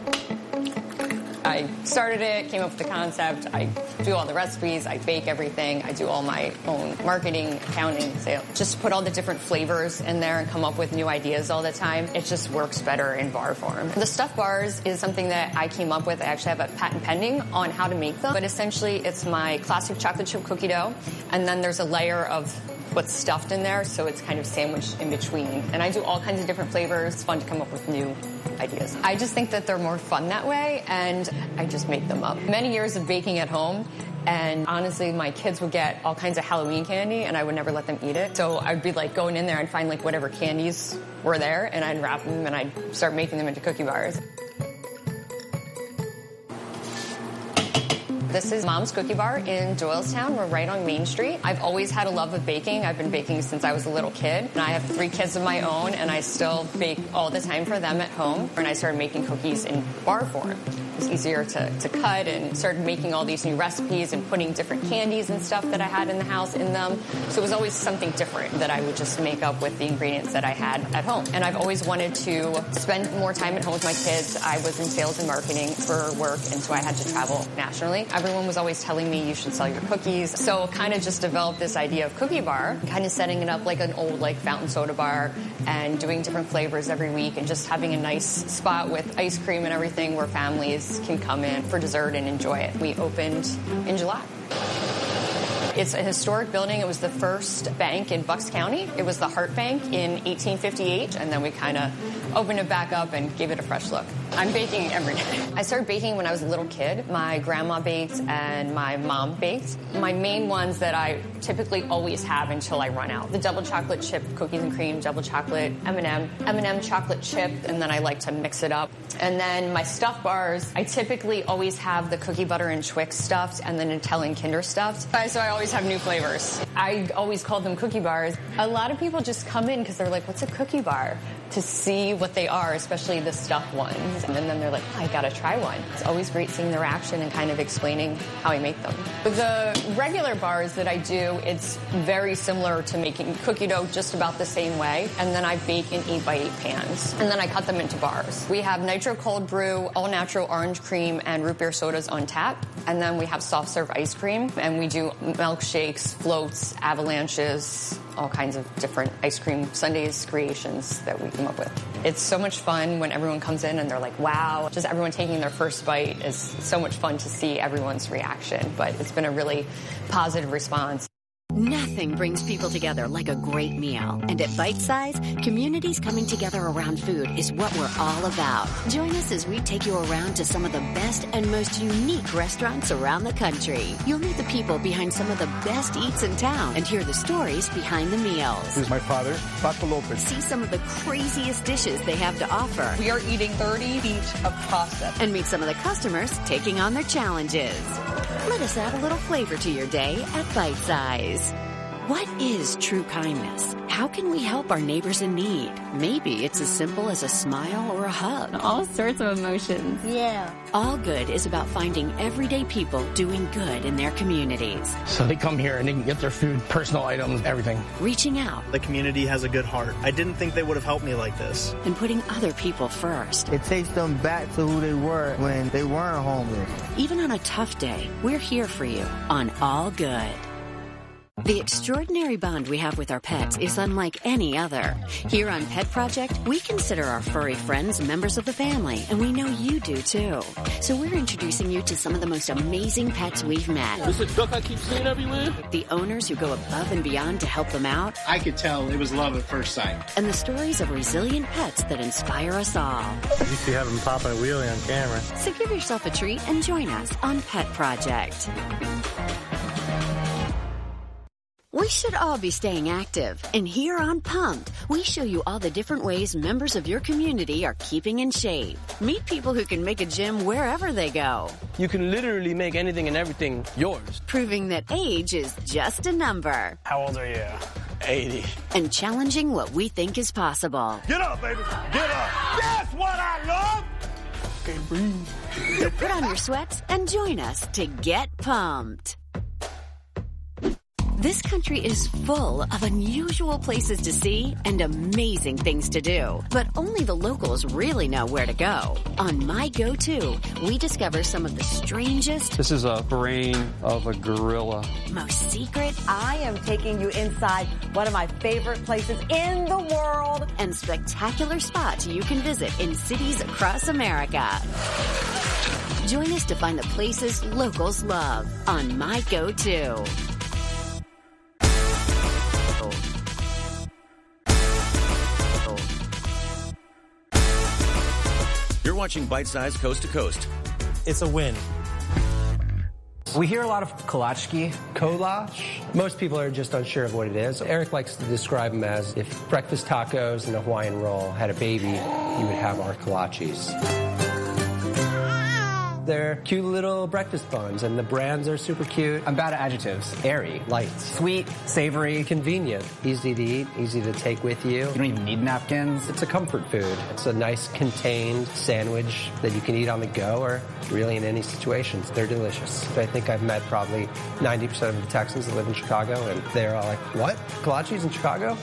I started it, came up with the concept. I do all the recipes. I bake everything. I do all my own marketing, accounting, sales. Just put all the different flavors in there and come up with new ideas all the time. It just works better in bar form. The stuffed bars is something that I came up with. I actually have a patent pending on how to make them. But essentially, it's my classic chocolate chip cookie dough. And then there's a layer of what's stuffed in there, so it's kind of sandwiched in between. And I do all kinds of different flavors. It's fun to come up with new ideas. I just think that they're more fun that way, and I just make them up. Many years of baking at home, and honestly, my kids would get all kinds of Halloween candy, and I would never let them eat it. So I'd be like going in there and find like whatever candies were there, and I'd wrap them, and I'd start making them into cookie bars. This is Mom's Cookie Bar in Doylestown. We're right on Main Street. I've always had a love of baking. I've been baking since I was a little kid. And I have three kids of my own, and I still bake all the time for them at home. And I started making cookies in bar form. It was easier to, to cut, and started making all these new recipes and putting different candies and stuff that I had in the house in them. So it was always something different that I would just make up with the ingredients that I had at home. And I've always wanted to spend more time at home with my kids. I was in sales and marketing for work, and so I had to travel nationally. I've Everyone was always telling me you should sell your cookies. So kind of just developed this idea of Cookie Bar, kind of setting it up like an old like fountain soda bar and doing different flavors every week and just having a nice spot with ice cream and everything where families can come in for dessert and enjoy it. We opened in July. It's a historic building. It was the first bank in Bucks County. It was the Hart Bank in eighteen fifty-eight, and then we kind of opened it back up and gave it a fresh look. I'm baking every day. I started baking when I was a little kid. My grandma baked and my mom baked. My main ones that I typically always have until I run out. The double chocolate chip cookies and cream, double chocolate M and M, M and M chocolate chip, and then I like to mix it up. And then my stuffed bars, I typically always have the cookie butter and Twix stuffed and the Nutella and Kinder stuffed. So I always have new flavors. I always call them cookie bars. A lot of people just come in because they're like, what's a cookie bar? To see what they are, especially the stuffed ones. And then they're like, oh, I gotta try one. It's always great seeing their reaction and kind of explaining how I make them. With the regular bars that I do, it's very similar to making cookie dough, just about the same way. And then I bake in eight by eight pans. And then I cut them into bars. We have nitro cold brew, all natural orange cream, and root beer sodas on tap. And then we have soft serve ice cream. And we do milkshakes, floats, avalanches, all kinds of different ice cream sundaes creations that we come up with. It's so much fun when everyone comes in and they're like, wow. Just everyone taking their first bite is so much fun to see everyone's reaction. But it's been a really positive response. Nothing brings people together like a great meal. And at Bite Size, communities coming together around food is what we're all about. Join us as we take you around to some of the best and most unique restaurants around the country. You'll meet the people behind some of the best eats in town and hear the stories behind the meals. This is my father, Paco Lopez. See some of the craziest dishes they have to offer. We are eating thirty feet of pasta. And meet some of the customers taking on their challenges. Let us add a little flavor to your day at Bite Size. What is true kindness? How can we help our neighbors in need? Maybe it's as simple as a smile or a hug. All sorts of emotions. Yeah. All Good is about finding everyday people doing good in their communities. So they come here and they can get their food, personal items, everything. Reaching out. The community has a good heart. I didn't think they would have helped me like this. And putting other people first. It takes them back to who they were when they weren't homeless. Even on a tough day, we're here for you on All Good. The extraordinary bond we have with our pets is unlike any other. Here on Pet Project, we consider our furry friends members of the family, and we know you do too. So we're introducing you to some of the most amazing pets we've met. This is a duck I keep seeing everywhere. The owners who go above and beyond to help them out. I could tell it was love at first sight. And the stories of resilient pets that inspire us all. You see having Papa and Wheelie on camera. So give yourself a treat and join us on Pet Project. We should all be staying active, and here on Pumped, we show you all the different ways members of your community are keeping in shape. Meet people who can make a gym wherever they go. You can literally make anything and everything yours. Proving that age is just a number. How old are you? eighty. And challenging what we think is possible. Get up, baby. Get up. That's what I love. Okay, breathe. So put on your sweats and join us to get pumped. This country is full of unusual places to see and amazing things to do. But only the locals really know where to go. On My Go-To, we discover some of the strangest... This is a brain of a gorilla. ...most secret... I am taking you inside one of my favorite places in the world. ...and spectacular spots you can visit in cities across America. Join us to find the places locals love on My Go-To. You're watching Bite Size Coast to Coast. It's a win. We hear a lot of kolachki. Kolach? Most people are just unsure of what it is. Eric likes to describe them as if breakfast tacos and a Hawaiian roll had a baby, you would have our kolachis. They're cute little breakfast buns, and the brands are super cute. I'm bad at adjectives. Airy, Light. sweet, savory. Convenient. Easy to eat, easy to take with you. You don't even need napkins. It's a comfort food. It's a nice contained sandwich that you can eat on the go or really in any situations. They're delicious. I think I've met probably ninety percent of the Texans that live in Chicago, and they're all like, what? Kolachis in Chicago?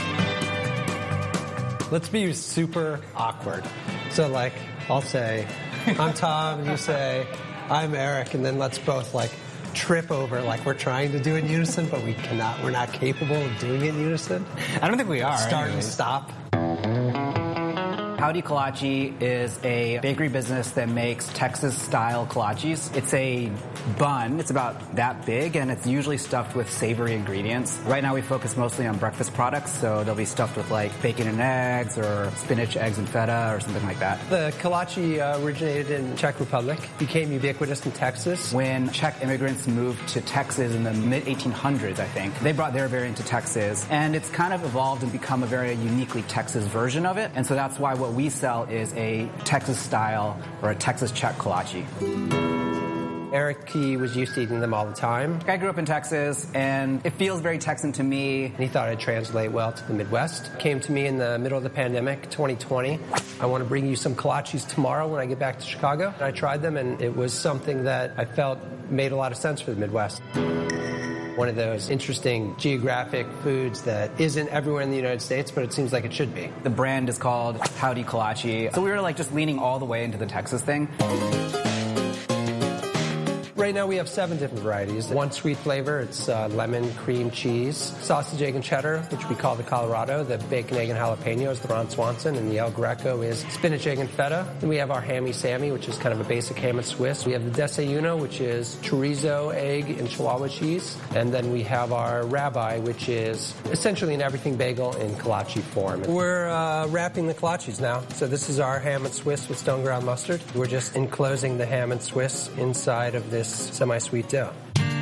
Let's be super awkward. So, like, I'll say, I'm Tom, and you say, I'm Eric, and then let's both, like, trip over like we're trying to do it in unison, but we cannot, we're not capable of doing it in unison. I don't think we are. Start anyways. and stop. Howdy Kolache is a bakery business that makes Texas-style kolaches. It's a bun. It's about that big, and it's usually stuffed with savory ingredients. Right now we focus mostly on breakfast products, so they'll be stuffed with like bacon and eggs or spinach, eggs, and feta or something like that. The kolache uh, originated in Czech Republic, became ubiquitous in Texas. When Czech immigrants moved to Texas in the mid eighteen hundreds, I think, they brought their variant to Texas, and it's kind of evolved and become a very uniquely Texas version of it, and so that's why what we sell is a Texas-style or a Texas-Czech kolache. Eric, he was used to eating them all the time. I grew up in Texas, and it feels very Texan to me. And he thought it'd translate well to the Midwest. Came to me in the middle of the pandemic, twenty twenty. I want to bring you some kolaches tomorrow when I get back to Chicago. And I tried them, and it was something that I felt made a lot of sense for the Midwest. One of those interesting geographic foods that isn't everywhere in the United States, but it seems like it should be. The brand is called Howdy Kolache. So we were like just leaning all the way into the Texas thing. Right now we have seven different varieties. One sweet flavor, it's uh, lemon, cream, cheese. Sausage, egg, and cheddar, which we call the Colorado. The bacon, egg, and jalapeno is the Ron Swanson. And the El Greco is spinach, egg, and feta. Then we have our Hammy Sammy, which is kind of a basic ham and Swiss. We have the Desayuno, which is chorizo, egg, and Chihuahua cheese. And then we have our Rabbi, which is essentially an everything bagel in kolache form. We're uh, wrapping the kolaches now. So this is our ham and Swiss with stone ground mustard. We're just enclosing the ham and Swiss inside of this semi-sweet dough.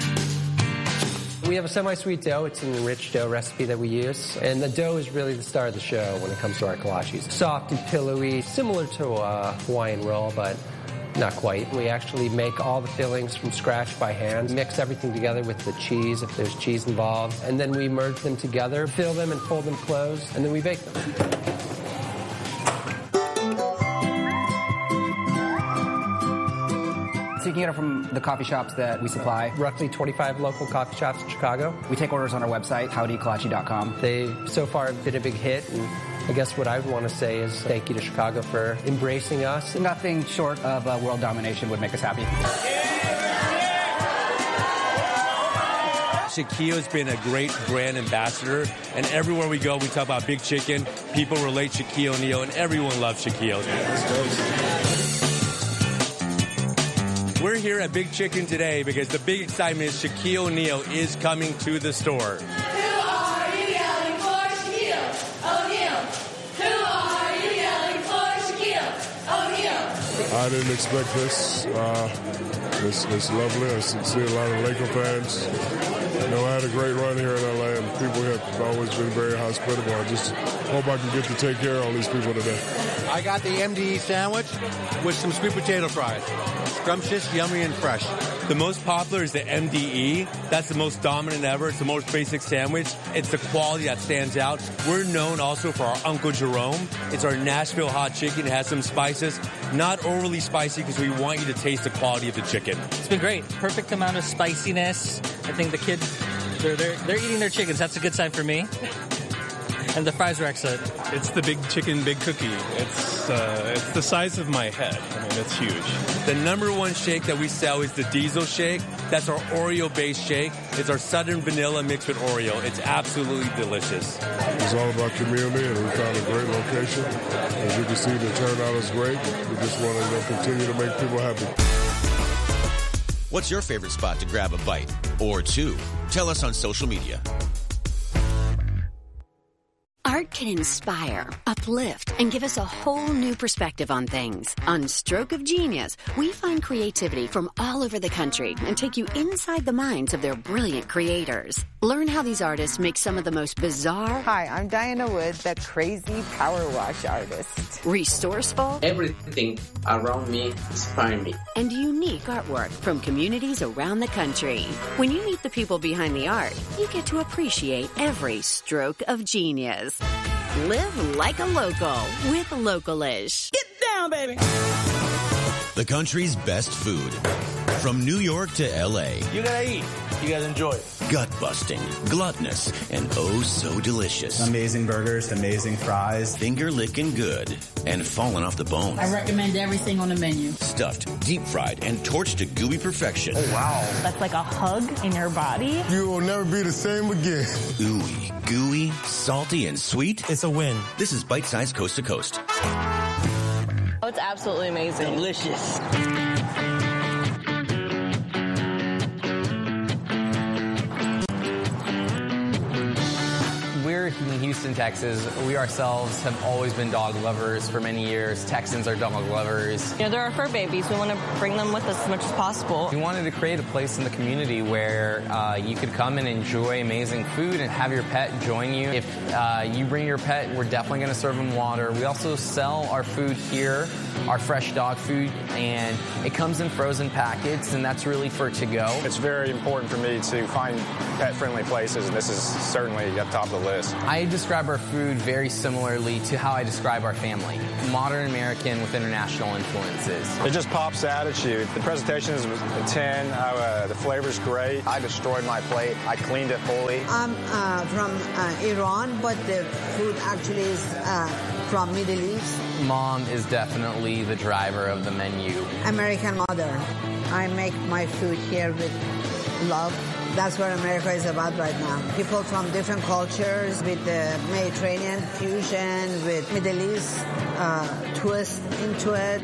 We have a semi-sweet dough. It's an enriched dough recipe that we use. And the dough is really the star of the show when it comes to our kolaches. Soft and pillowy, similar to a Hawaiian roll, but not quite. We actually make all the fillings from scratch by hand, mix everything together with the cheese, if there's cheese involved, and then we merge them together, fill them and fold them closed, and then we bake them. So you can get it from the coffee shops that we supply. Roughly twenty-five local coffee shops in Chicago. We take orders on our website, howdy kolache dot com. They, so far, have been a big hit, and I guess what I would want to say is thank you to Chicago for embracing us. Nothing short of uh, world domination would make us happy. Shakio's been a great brand ambassador, and everywhere we go, we talk about Big Chicken. People relate Shaquille O'Neal, and everyone loves Shaquille. We're here at Big Chicken today because the big excitement is Shaquille O'Neal is coming to the store. Who are you yelling for, Shaquille O'Neal? Who are you yelling for, Shaquille O'Neal? I didn't expect this. Uh, it's, it's lovely. I see a lot of Laker fans. You know, I had a great run here in L A, and people have always been very hospitable. I just hope I can get to take care of all these people today. I got the M D E sandwich with some sweet potato fries. Scrumptious, yummy, and fresh. The most popular is the M D E. That's the most dominant ever. It's the most basic sandwich. It's the quality that stands out. We're known also for our Uncle Jerome. It's our Nashville hot chicken. It has some spices. Not overly spicy because we want you to taste the quality of the chicken. It's been great. Perfect amount of spiciness. I think the kids, they're, they're, they're eating their chickens. That's a good sign for me. And the fries are excellent. It's the Big Chicken Big Cookie. It's uh, it's the size of my head. I mean, it's huge. The number one shake that we sell is the Diesel Shake. That's our Oreo-based shake. It's our Southern Vanilla mixed with Oreo. It's absolutely delicious. It's all about community, and we found a great location. As you can see, the turnout is great. We just want to you know, continue to make people happy. What's your favorite spot to grab a bite? Or two? Tell us on social media. Art can inspire, uplift, and give us a whole new perspective on things. On Stroke of Genius, we find creativity from all over the country and take you inside the minds of their brilliant creators. Learn how these artists make some of the most bizarre... Hi, I'm Diana Wood, the crazy power wash artist. Resourceful... Everything around me inspires me. And unique artwork from communities around the country. When you meet the people behind the art, you get to appreciate every stroke of genius. Live like a local with Localish. Get down, baby! The country's best food. From New York to L A. You gotta eat. You guys enjoy it. Gut-busting, gluttonous, and oh so delicious. Amazing burgers, amazing fries. Finger-licking good, and falling off the bone. I recommend everything on the menu. Stuffed, deep-fried, and torched to gooey perfection. Oh, wow. That's like a hug in your body. You will never be the same again. Ooey, gooey, salty, and sweet. It's a win. This is Bite Size Coast to Coast. Oh, it's absolutely amazing. Delicious. In Houston, Texas, we ourselves have always been dog lovers for many years. Texans are dog lovers. You know, there are fur babies. We want to bring them with us as much as possible. We wanted to create a place in the community where uh, you could come and enjoy amazing food and have your pet join you. If uh, you bring your pet, we're definitely going to serve them water. We also sell our food here, our fresh dog food, and it comes in frozen packets, and that's really for to go. It's very important for me to find pet-friendly places, and this is certainly at the top of the list. I describe our food very similarly to how I describe our family. Modern American with international influences. It just pops the attitude. The presentation is a ten. Uh, the flavor's great. I destroyed my plate. I cleaned it fully. I'm uh, from uh, Iran, but the food actually is uh, from Middle East. Mom is definitely the driver of the menu. American mother. I make my food here with love. That's what America is about right now. People from different cultures with the Mediterranean fusion, with Middle East uh, twist into it.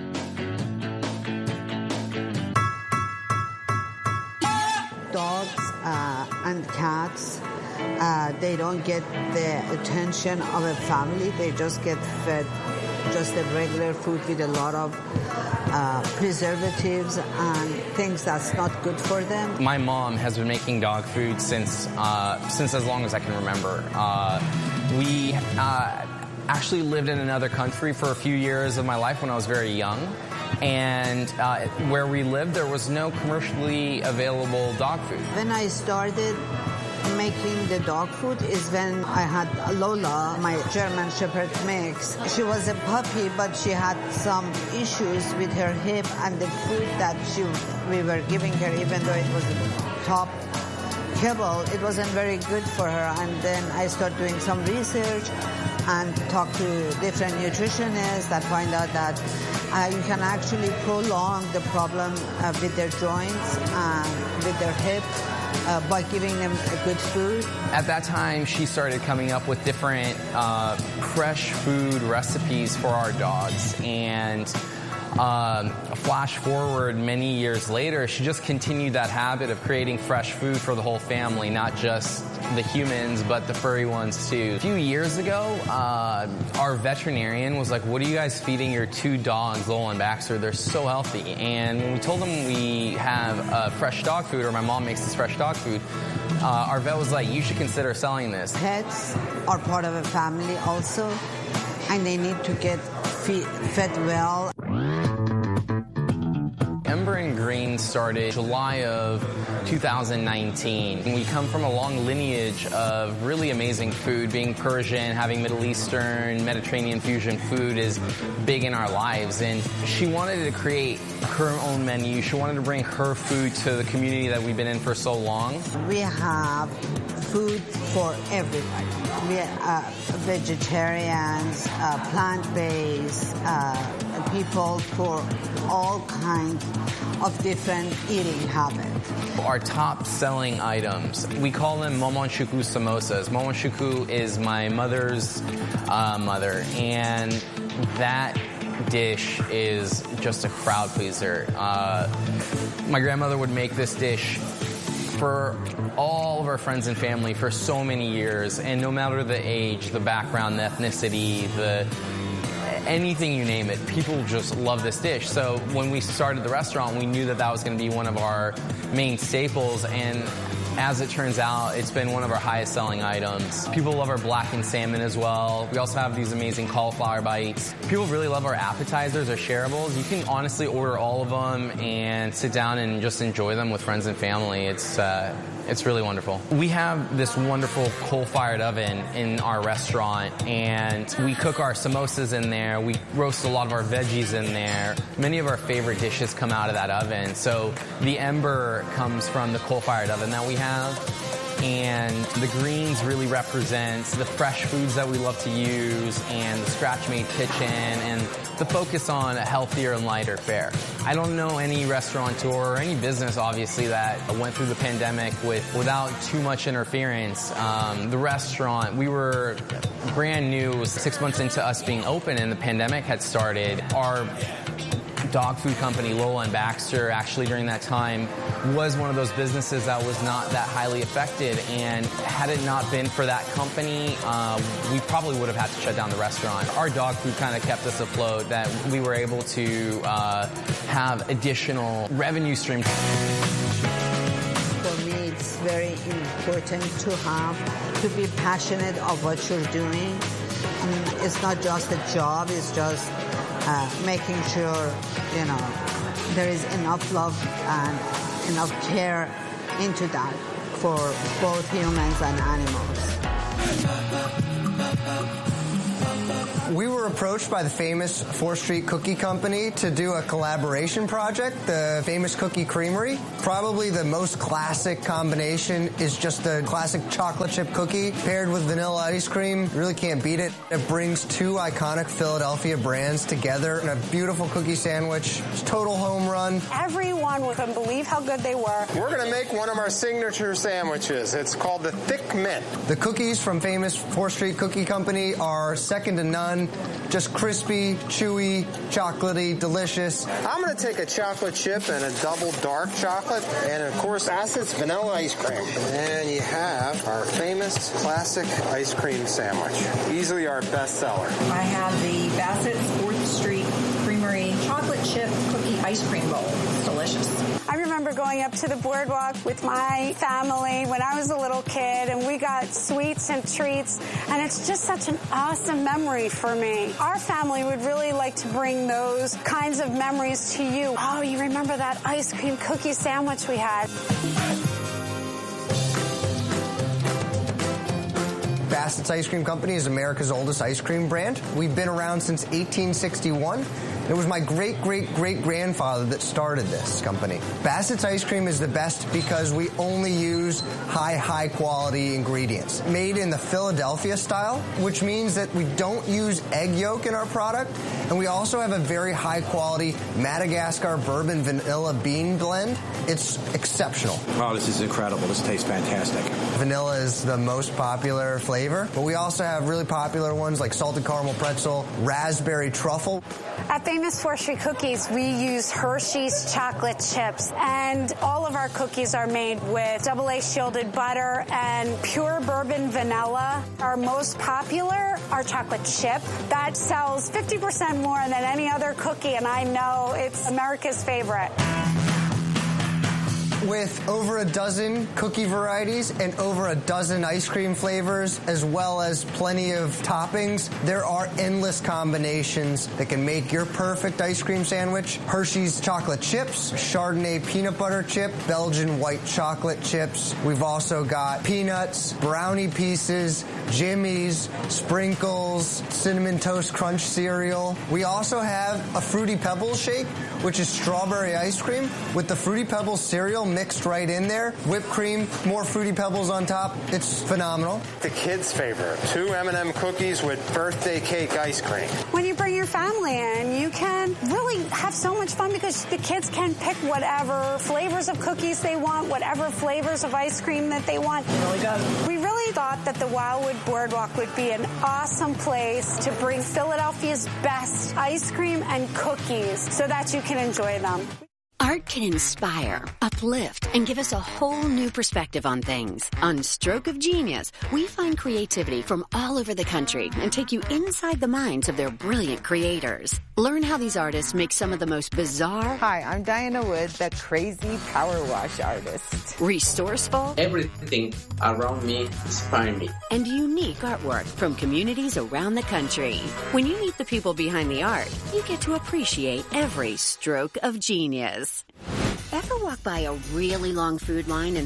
Dogs uh, and cats, uh, they don't get the attention of a family. They just get fed just a regular food with a lot of uh, preservatives and things that's not good for them. My mom has been making dog food since uh, since as long as I can remember. Uh, we uh, actually lived in another country for a few years of my life when I was very young. And uh, where we lived, there was no commercially available dog food. When I started making the dog food is when I had Lola, my German Shepherd mix. She was a puppy, but she had some issues with her hip, and the food that she we were giving her, even though it was top kibble, it wasn't very good for her. And then I started doing some research and talk to different nutritionists that find out that uh, you can actually prolong the problem uh, with their joints and with their hips uh, by giving them good food. At that time, she started coming up with different uh, fresh food recipes for our dogs. And Um, flash forward many years later, she just continued that habit of creating fresh food for the whole family, not just the humans, but the furry ones too. A few years ago, uh, our veterinarian was like, what are you guys feeding your two dogs, Lola and Baxter? They're so healthy. And when we told them we have uh, fresh dog food, or my mom makes this fresh dog food, uh, our vet was like, you should consider selling this. Pets are part of a family also, and they need to get fe- fed well. Ember and Green started July of two thousand nineteen. We come from a long lineage of really amazing food. Being Persian, having Middle Eastern, Mediterranean fusion food is big in our lives. And she wanted to create her own menu. She wanted to bring her food to the community that we've been in for so long. We have food for everybody. We are uh, vegetarians, uh, plant-based, uh, people for all kinds of different eating habits. Our top selling items, we call them Momon Shuku samosas. Momon Shuku is my mother's uh, mother, and that dish is just a crowd pleaser. Uh, my grandmother would make this dish for all of our friends and family for so many years, and no matter the age, the background, the ethnicity, the anything you name it, people just love this dish. So when we started the restaurant, we knew that that was going to be one of our main staples, and as it turns out, it's been one of our highest selling items. People love our blackened salmon as well. We also have these amazing cauliflower bites. People really love our appetizers, our shareables. You can honestly order all of them and sit down and just enjoy them with friends and family. It's uh, It's really wonderful. We have this wonderful coal-fired oven in our restaurant, and we cook our samosas in there. We roast a lot of our veggies in there. Many of our favorite dishes come out of that oven. So the ember comes from the coal-fired oven that we have. And the greens really represent the fresh foods that we love to use and the scratch-made kitchen and the focus on a healthier and lighter fare. I don't know any restaurateur or any business, obviously, that went through the pandemic with without too much interference. Um, the restaurant, we were brand new. It was six months into us being open and the pandemic had started. Our dog food company, Lola and Baxter, actually during that time was one of those businesses that was not that highly affected, and had it not been for that company, uh, we probably would have had to shut down the restaurant. Our dog food kind of kept us afloat, that we were able to uh, have additional revenue streams. For me, it's very important to have, to be passionate of what you're doing. Um, it's not just a job, it's just Uh, making sure, you know, there is enough love and enough care into that for both humans and animals. We were approached by the famous fourth Street Cookie Company to do a collaboration project, the Famous Cookie Creamery. Probably the most classic combination is just the classic chocolate chip cookie paired with vanilla ice cream. Really can't beat it. It brings two iconic Philadelphia brands together in a beautiful cookie sandwich. It's total home run. Everyone couldn't believe how good they were. We're going to make one of our signature sandwiches. It's called the Thick Mint. The cookies from famous fourth Street Cookie Company are second to none. Just crispy, chewy, chocolatey, delicious. I'm going to take a chocolate chip and a double dark chocolate, and of course, Bassett's vanilla ice cream. And you have our famous classic ice cream sandwich. Easily our best seller. I have the Bassett's fourth Street Creamery chocolate chip cookie ice cream bowl. It's delicious. I remember going up to the boardwalk with my family when I was a little kid, and we got sweets and treats, and it's just such an awesome memory for me. Our family would really like to bring those kinds of memories to you. Oh, you remember that ice cream cookie sandwich we had? Bassett's Ice Cream Company is America's oldest ice cream brand. We've been around since eighteen sixty-one. It was my great-great-great-grandfather that started this company. Bassett's Ice Cream is the best because we only use high, high-quality ingredients. Made in the Philadelphia style, which means that we don't use egg yolk in our product, and we also have a very high-quality Madagascar bourbon vanilla bean blend. It's exceptional. Oh, this is incredible. This tastes fantastic. Vanilla is the most popular flavor, but we also have really popular ones like salted caramel pretzel, raspberry truffle. At Famous fourth Street Cookies, we use Hershey's chocolate chips, and all of our cookies are made with double A shielded butter and pure bourbon vanilla. Our most popular, our chocolate chip, that sells fifty percent more than any other cookie, and I know it's America's favorite. With over a dozen cookie varieties and over a dozen ice cream flavors, as well as plenty of toppings, there are endless combinations that can make your perfect ice cream sandwich. Hershey's chocolate chips, Chardonnay peanut butter chip, Belgian white chocolate chips. We've also got peanuts, brownie pieces, jimmies, sprinkles, cinnamon toast crunch cereal. We also have a Fruity Pebbles shake, which is strawberry ice cream with the Fruity Pebbles cereal mixed right in there. Whipped cream, more Fruity Pebbles on top. It's phenomenal. The kids' favorite, two M and M cookies with birthday cake ice cream. When you bring your family in, you can really have so much fun because the kids can pick whatever flavors of cookies they want, whatever flavors of ice cream that they want. Really good. We really thought that the Wildwood Boardwalk would be an awesome place to bring Philadelphia's best ice cream and cookies so that you can enjoy them. Art can inspire, uplift, and give us a whole new perspective on things. On Stroke of Genius, we find creativity from all over the country and take you inside the minds of their brilliant creators. Learn how these artists make some of the most bizarre... Hi, I'm Diana Wood, the crazy power wash artist. Resourceful... Everything around me inspires me. And unique artwork from communities around the country. When you meet the people behind the art, you get to appreciate every stroke of genius. Ever walk by a really long food line and think,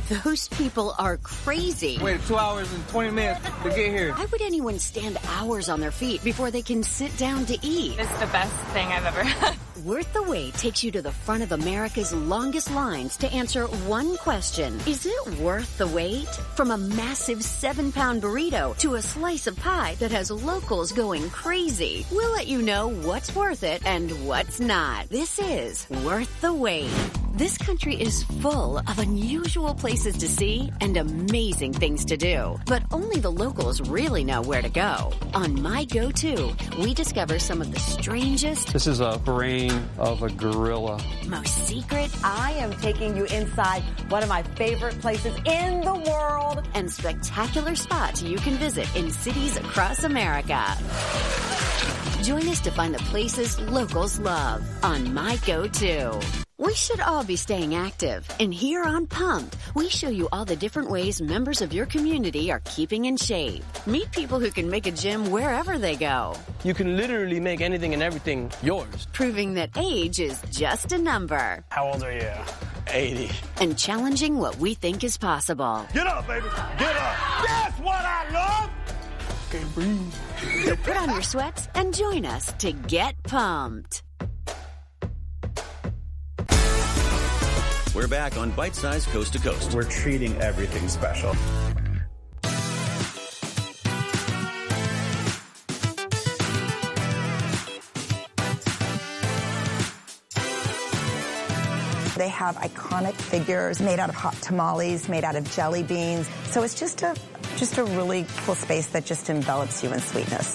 Those people are crazy. Wait two hours and twenty minutes to get here. Why would anyone stand hours on their feet before they can sit down to eat? It's the best thing I've ever had. Worth the Wait takes you to the front of America's longest lines to answer one question. Is it worth the wait? From a massive seven-pound burrito to a slice of pie that has locals going crazy. We'll let you know what's worth it and what's not. This is Worth the Wait. This country is full of unusual places to see and amazing things to do. But only the locals really know where to go. On My Go-To, we discover some of the strangest... This is a brain of a gorilla. Most secret... I am taking you inside one of my favorite places in the world. And spectacular spots you can visit in cities across America. Join us to find the places locals love on My Go-To. We should all be staying active, and here on Pumped, we show you all the different ways members of your community are keeping in shape. Meet people who can make a gym wherever they go. You can literally make anything and everything yours. Proving that age is just a number. How old are you? eighty. And challenging what we think is possible. Get up, baby. Get up. That's what I love. Can't breathe. So put on your sweats and join us to get pumped. We're back on Bite Size Coast to Coast. We're treating everything special. They have iconic figures made out of hot tamales, made out of jelly beans. So it's just a just a really cool space that just envelops you in sweetness.